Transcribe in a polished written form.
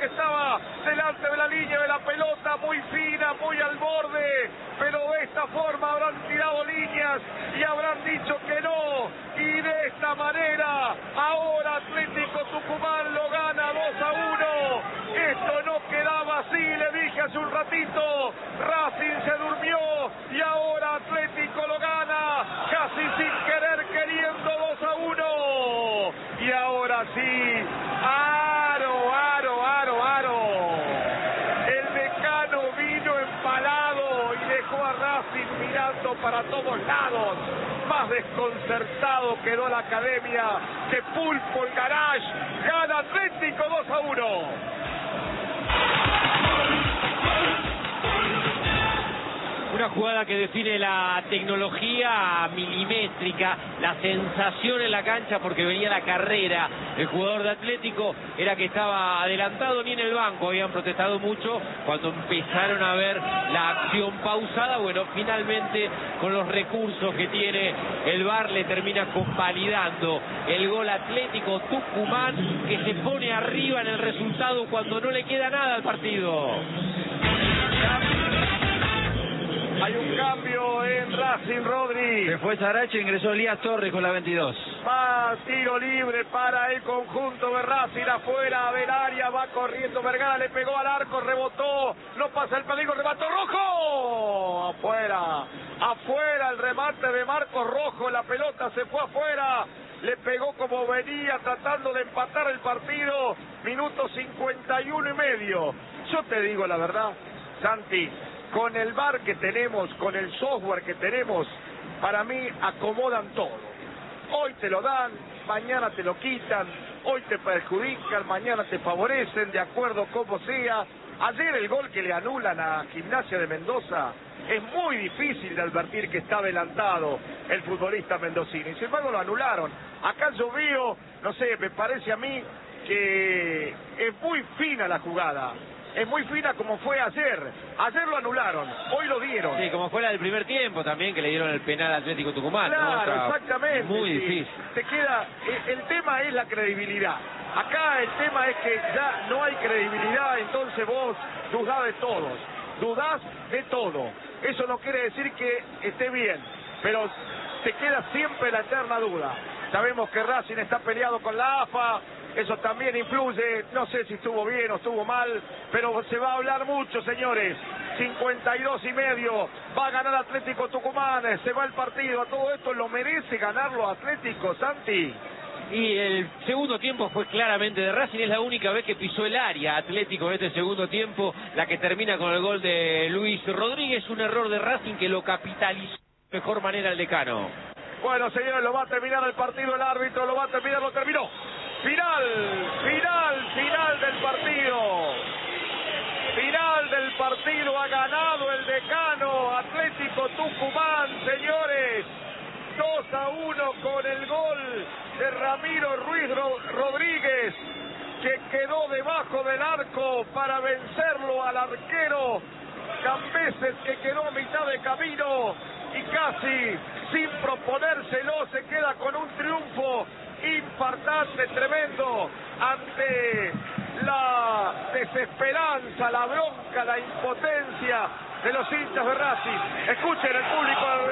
que estaba delante de la línea de la pelota, muy fina, muy al borde, pero de esta forma habrán tirado líneas y habrán dicho que no, y de esta manera ahora Atlético Tucumán lo gana 2-1. Esto no quedaba así, le dije hace un ratito, Racing se durmió y ahora Atlético lo gana, casi sin querer queriendo, 2-1. Y ahora sí, aro. El Decano vino empalado y dejó a Racing mirando para todos lados. Más desconcertado quedó la academia que Pulpo el Garage. Gana Atlético 2-1. Una jugada que define la tecnología milimétrica, la sensación en la cancha, porque venía la carrera. El jugador de Atlético era que estaba adelantado, ni en el banco habían protestado mucho. Cuando empezaron a ver la acción pausada, bueno, finalmente con los recursos que tiene el VAR le termina convalidando el gol Atlético Tucumán, que se pone arriba en el resultado cuando no le queda nada al partido. Hay un cambio en Racing, Rodri. Se fue Saracho, ingresó Elías Torres con la 22. Va tiro libre para el conjunto de Racing, afuera del área, va corriendo Vergara, le pegó al arco, rebotó, no pasa el peligro, remató Rojo, afuera el remate de Marcos Rojo, la pelota se fue afuera, le pegó como venía tratando de empatar el partido, minuto 51 y medio. Yo te digo la verdad, Santi, con el VAR que tenemos, con el software que tenemos, para mí acomodan todo. Hoy te lo dan, mañana te lo quitan, hoy te perjudican, mañana te favorecen, de acuerdo como sea. Ayer el gol que le anulan a Gimnasia de Mendoza, es muy difícil de advertir que está adelantado el futbolista mendocino. Y sin embargo lo anularon. Acá llovió, no sé, me parece a mí que es muy fina la jugada. Es muy fina como fue ayer. Ayer lo anularon, hoy lo dieron. Sí, como fue la del primer tiempo también, que le dieron el penal al Atlético Tucumán. Claro, ¿no? exactamente. Muy difícil. Te queda, el tema es la credibilidad. Acá el tema es que ya no hay credibilidad, entonces vos dudás de todos. Dudás de todo. Eso no quiere decir que esté bien, pero te queda siempre la eterna duda. Sabemos que Racing está peleado con la AFA. Eso también influye, no sé si estuvo bien o estuvo mal, pero se va a hablar mucho, señores. 52 y medio, va a ganar Atlético Tucumán, se va el partido, a todo esto lo merece ganarlo Atlético, Santi. Y el segundo tiempo fue claramente de Racing, es la única vez que pisó el área Atlético en este segundo tiempo, la que termina con el gol de Luis Rodríguez, un error de Racing que lo capitalizó de mejor manera el Decano. Bueno, señores, lo va a terminar el partido, el árbitro lo va a terminar, lo terminó. Final del partido. Final del partido, ha ganado el Decano, Atlético Tucumán, señores. 2-1 con el gol de Ramiro Ruiz Rodríguez, que quedó debajo del arco para vencerlo al arquero Cambeses, que quedó a mitad de camino y casi sin proponérselo se queda con un triunfo impactante, tremendo, ante la desesperanza, la bronca, la impotencia de los hinchas de Racing. Escuchen el público